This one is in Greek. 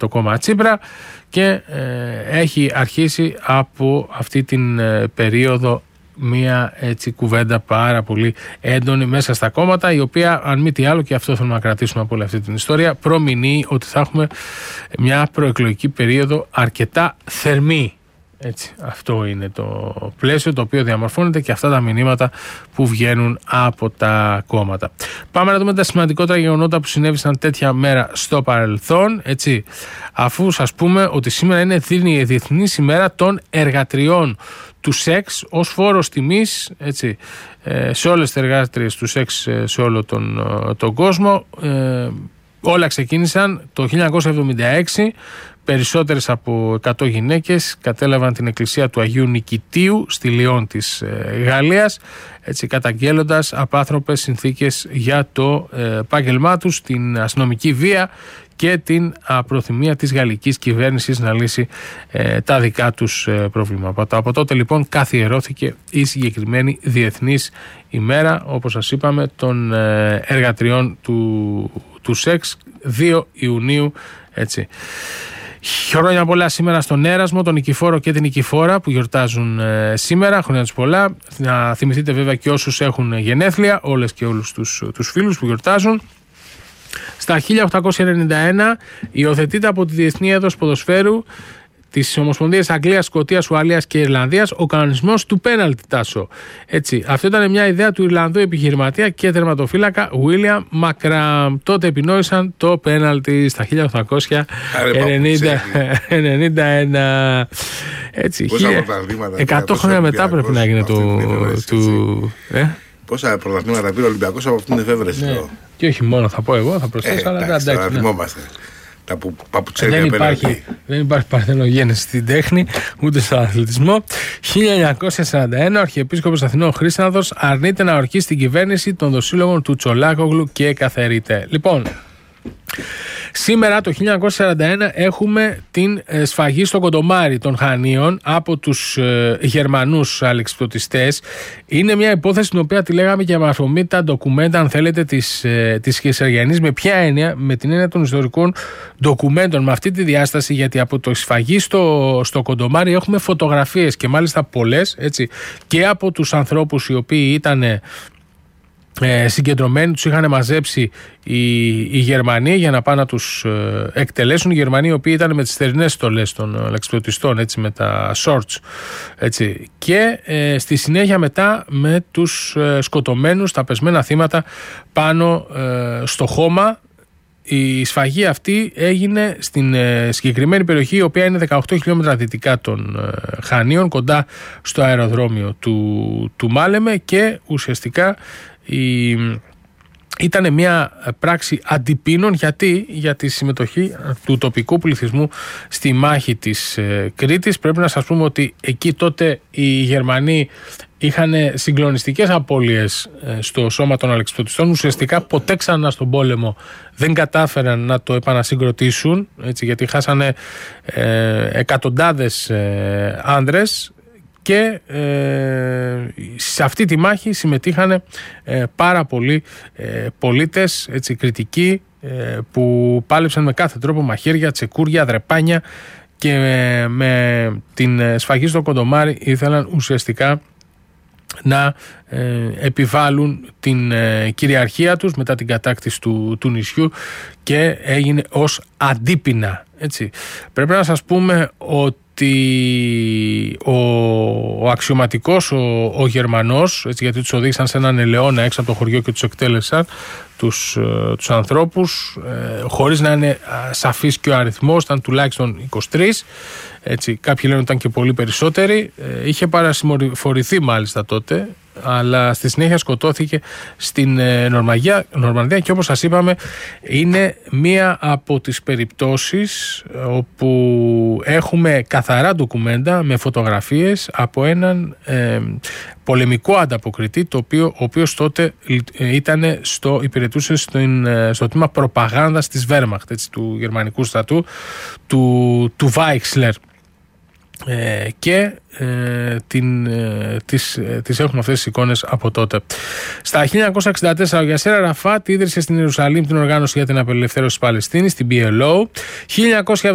το κόμμα Τσίπρα και έχει αρχίσει από αυτή την περίοδο μία έτσι κουβέντα πάρα πολύ έντονη μέσα στα κόμματα, η οποία, αν μη τι άλλο, και αυτό θέλουμε να κρατήσουμε από όλη αυτή την ιστορία, προμηνύει ότι θα έχουμε μια προεκλογική περίοδο αρκετά θερμή. Έτσι, αυτό είναι το πλαίσιο το οποίο διαμορφώνεται και αυτά τα μηνύματα που βγαίνουν από τα κόμματα. Πάμε να δούμε τα σημαντικότερα γεγονότα που συνέβησαν τέτοια μέρα στο παρελθόν, έτσι, αφού σας πούμε ότι σήμερα είναι η Διεθνής ημέρα των εργατριών του σεξ ως φόρος τιμής, έτσι, σε όλες τις εργάτριες του σεξ σε όλο τον κόσμο. Όλα ξεκίνησαν το 1976. Περισσότερες από 100 γυναίκες κατέλαβαν την εκκλησία του Αγίου Νικητίου στη Λιόν της Γαλλίας, έτσι, καταγγέλλοντας απάνθρωπες συνθήκες για το επάγγελμά τους, την αστυνομική βία και την απροθυμία της γαλλικής κυβέρνησης να λύσει τα δικά τους προβλήματα. Από τότε λοιπόν καθιερώθηκε η συγκεκριμένη Διεθνής ημέρα, όπως σας είπαμε, των εργατριών του σεξ, 2 Ιουνίου, έτσι. Χρόνια πολλά σήμερα στον Έρασμο, τον Νικηφόρο και την Νικηφόρα που γιορτάζουν σήμερα. Χρόνια τους πολλά. Να θυμηθείτε βέβαια και όσους έχουν γενέθλια, όλες και όλους τους φίλους που γιορτάζουν. Στα 1891 υιοθετείται από τη Διεθνή Έδος Ποδοσφαίρου της Ομοσπονδίας Αγγλίας, Σκωτίας, Ουαλίας και Ιρλανδίας ο κανονισμός του πέναλτι, Τάσο. Έτσι, αυτό ήταν μια ιδέα του Ιρλανδού επιχειρηματία και τερματοφύλακα William Μακραμ. Τότε επινόησαν το πέναλτι στα 1891. Έτσι, 100 χρόνια μετά πρέπει να γίνει Πόσα πρωταθλήματα πήρε ο Ολυμπιακός από αυτήν την εφεύρεση. Ναι. Και όχι μόνο, θα πω εγώ, θα προσθέσω, αλλά εντάξει. Θα θυμόμαστε. Τα παπουτσέρια πέναλτι. Δεν υπάρχει παρθενογένεση στην τέχνη, ούτε στον αθλητισμό. 1941 ο Αρχιεπίσκοπος Αθηνών Χρήσανθος αρνείται να ορκίσει την κυβέρνηση των δοσύλλογων του Τσολάκογλου και καθαιρείται. Λοιπόν, σήμερα το 1941 έχουμε την σφαγή στο Κοντομάρι των Χανίων από τους Γερμανούς αλεξιπτωτιστές. Είναι μια υπόθεση την οποία τη λέγαμε και με αφορμή τα ντοκουμέντα, αν θέλετε, της Κεσαριανής. Με ποια έννοια? Με την έννοια των ιστορικών ντοκουμέντων, με αυτή τη διάσταση, γιατί από το σφαγή στο Κοντομάρι έχουμε φωτογραφίες και μάλιστα πολλές, έτσι, και από τους ανθρώπους οι οποίοι ήταν συγκεντρωμένοι, τους είχαν μαζέψει οι Γερμανοί για να πάνε να τους εκτελέσουν. Οι Γερμανοί οι οποίοι ήταν με τις θερινές στολές των αλεξιπτωτιστών, έτσι, με τα shorts, έτσι, και στη συνέχεια μετά με τους σκοτωμένους, τα πεσμένα θύματα πάνω στο χώμα. Η σφαγή αυτή έγινε στην συγκεκριμένη περιοχή, η οποία είναι 18 χιλιόμετρα δυτικά των Χανίων, κοντά στο αεροδρόμιο του Μάλεμε, και ουσιαστικά ήταν μια πράξη αντιπίνων. Γιατί? Για τη συμμετοχή του τοπικού πληθυσμού στη μάχη της Κρήτης. Πρέπει να σας πούμε ότι εκεί τότε οι Γερμανοί είχαν συγκλονιστικές απώλειες στο σώμα των αλεξιπτωτιστών. Ουσιαστικά ποτέ ξανά στον πόλεμο δεν κατάφεραν να το επανασυγκροτήσουν, έτσι, γιατί χάσανε εκατοντάδες άνδρες. Και σε αυτή τη μάχη συμμετείχαν πάρα πολλοί πολίτες, έτσι, κριτικοί, που πάλεψαν με κάθε τρόπο, μαχαίρια, τσεκούρια, δρεπάνια, και με την σφαγή στο Κοντομάρι ήθελαν ουσιαστικά να επιβάλλουν την κυριαρχία τους μετά την κατάκτηση του νησιού, και έγινε ως αντίπεινα, έτσι. Πρέπει να σας πούμε ότι ο αξιωματικός, ο Γερμανός, έτσι, γιατί τους οδήγησαν σε έναν ελαιώνα έξω από το χωριό και τους εκτέλεσαν τους ανθρώπους, χωρίς να είναι σαφής και ο αριθμός, ήταν τουλάχιστον 23, έτσι, κάποιοι λένε ότι ήταν και πολύ περισσότεροι. Είχε παρασημφορηθεί μάλιστα τότε, αλλά στη συνέχεια σκοτώθηκε στην Νορμανδία, και όπως σας είπαμε είναι μία από τις περιπτώσεις όπου έχουμε καθαρά ντοκουμέντα με φωτογραφίες από έναν πολεμικό ανταποκριτή, ο οποίος τότε υπηρετούσε στο τμήμα προπαγάνδας της Wehrmacht, έτσι, του γερμανικού στρατού, του Weichsler. Και τις έχουμε αυτές τις εικόνες από τότε. Στα 1964 ο Γιασέρ Αραφάτ ίδρυσε στην Ιερουσαλήμ την οργάνωση για την απελευθέρωση της Παλαιστίνης, την PLO.